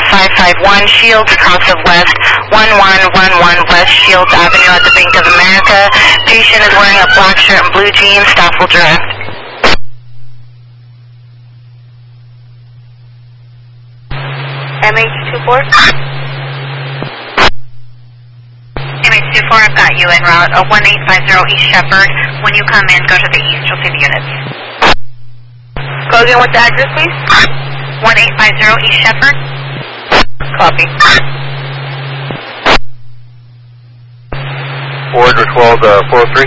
551 Shields, cross of West 1111 West Shields Avenue at the Bank of America. Patient is wearing a black shirt and blue jeans. Staff will direct. MH24? MH24, I've got you en route 1850 East Shepherd. When you come in, go to the east, you'll see the units. Go again with the address, please. 1850 East Shepherd. Copy. 412, 403.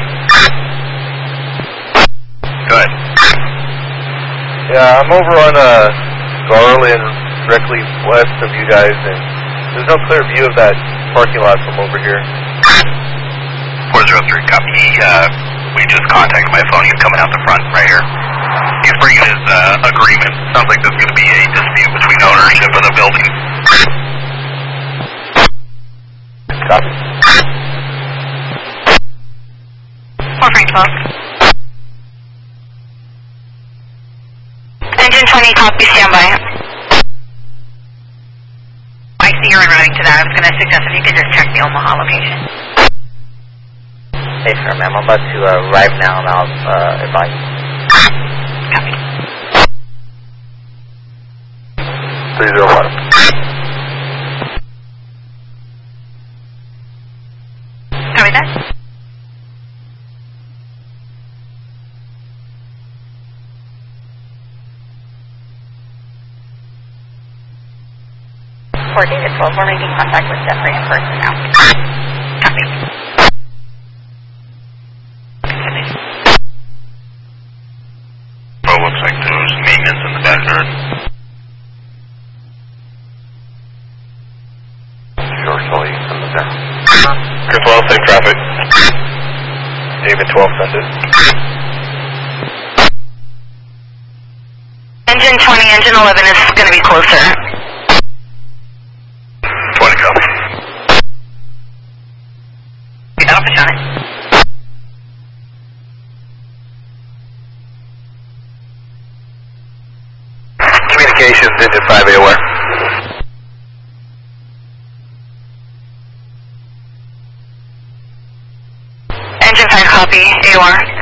Go ahead. Yeah, I'm over on Garland, directly west of you guys, and there's no clear view of that parking lot from over here. 403, copy. We just contacted my phone. He's coming out the front right here. He's bringing his agreement. Sounds like there's going to be a dispute between ownership of the building. Copy. 4 Frank 12. Engine 20, copy, standby. I see you're en routing to that. I was going to suggest if you could just check the Omaha location. Hey, sir, ma'am. I'm about to arrive now, and I'll advise. Copy. 301. Copy that. For data 12, we're making contact with Jeffrey in person now. Copy. Well, looks like there's maintenance in the backyard. Sure, so you from the there. Chris, well, safe traffic. David 12, send it. Engine 20, engine 11 is going to be closer. 20, go. That'll put you on it. Communications, engine 5A, where? Engine 5, copy, AOR.